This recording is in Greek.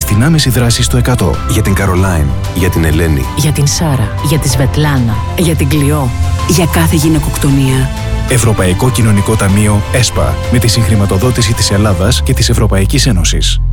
στην άμεση δράση στο 100. Για την Καρολάιν, για την Ελένη, για την Σάρα, για τη Σβετλάνα, για την Κλειό. Για κάθε γυναικοκτονία. Ευρωπαϊκό Κοινωνικό Ταμείο ΕΣΠΑ, με τη συγχρηματοδότηση της Ελλάδας και της Ευρωπαϊκής Ένωσης.